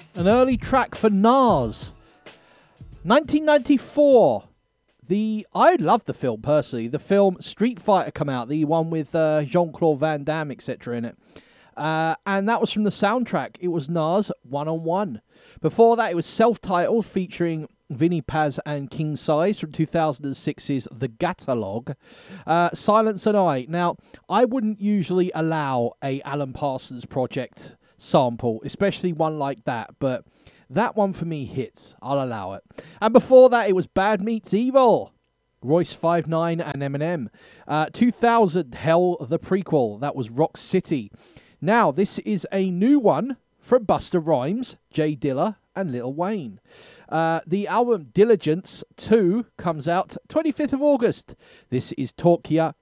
An early track for Nas. 1994. I love the film personally. The film Street Fighter come out, the one with Jean-Claude Van Damme, etc. in it. And that was from the soundtrack. It was Nas, One on One. Before that, it was self-titled, featuring Vinnie Paz and King Size from 2006's The Gatalog. Silence and I. Now, I wouldn't usually allow a Alan Parsons Project sample, especially one like that, but that one for me hits. I'll allow it. And before that, it was Bad Meets Evil. Royce 5'9" and Eminem. 2000, Hell the Prequel. That was Rock City. Now, this is a new one from Busta Rhymes, Jay Dilla, and Lil Wayne. The album Diligence 2 comes out 25th of August. This is Torquia